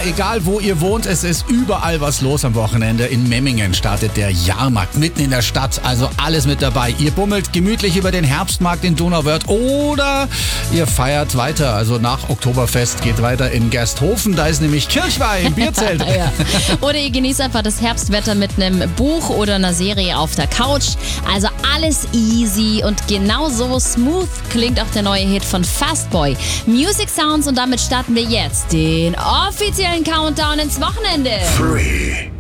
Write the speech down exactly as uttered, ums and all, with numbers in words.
egal wo ihr wohnt, es ist überall was los am Wochenende. In Memmingen startet der Jahrmarkt mitten in der Stadt, also alles mit dabei. Ihr bummelt gemütlich über den Herbstmarkt in Donauwörth oder ihr feiert weiter, also nach Oktoberfest geht weiter in Gersthofen, da ist nämlich Kirchweih im Bierzelt. Ja. Oder ihr genießt einfach das Herbstwetter mit einem Buch oder einer Serie auf der Couch. Also alles easy und genau so smooth klingt auch der neue Hit von Fastboy. Music Sounds und damit starten wir jetzt den offiziellen Countdown ins Wochenende. Three.